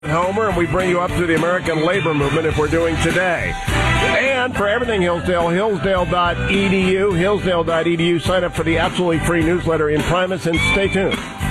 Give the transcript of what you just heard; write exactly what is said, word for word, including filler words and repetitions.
Homer, and we bring you up to the American labor movement if we're doing today. And for everything Hillsdale, hillsdale dot e d u, hillsdale dot e d u. Sign up for the absolutely free newsletter in Primus and stay tuned.